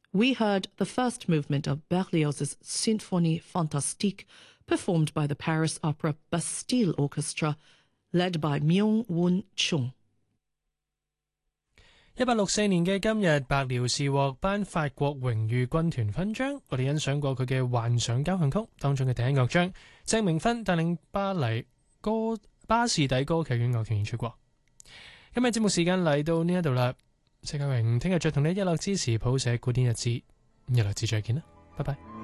We heard the first movement of Berlioz's Symphonie Fantastique, performed by the Paris Opera Bastille Orchestra, led by Myung-Woon Chung。 1864年嘅今日，白遼士獲頒法國榮譽軍團勳章。我哋欣賞過佢嘅《幻想交響曲》當中嘅第一樂章，鄭明芬帶領巴士底歌劇院樂團演出過。今日節目時間嚟到呢一度啦，謝家榮聽日再同你一樂之時譜寫古典日誌，一樂之再見啦，拜拜。